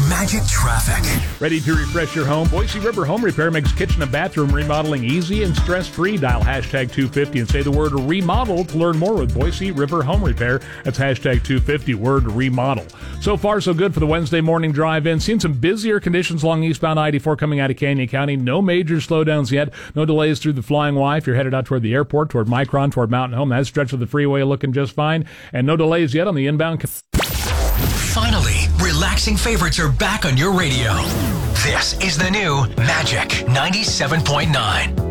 Magic Traffic. Ready to refresh your home? Boise River Home Repair makes kitchen and bathroom remodeling easy and stress-free. Dial hashtag 250 and say the word remodel to learn more with Boise River Home Repair. That's hashtag 250, word remodel. So far, so good for the Wednesday morning drive-in. Seeing some busier conditions along eastbound I-84 coming out of Canyon County. No major slowdowns yet. No delays through the Flying Y. If you're headed out toward the airport, toward Micron, toward Mountain Home, that stretch of the freeway looking just fine. And no delays yet on the inbound. Finally, relaxing favorites are back on your radio. This is the new Magic 97.9.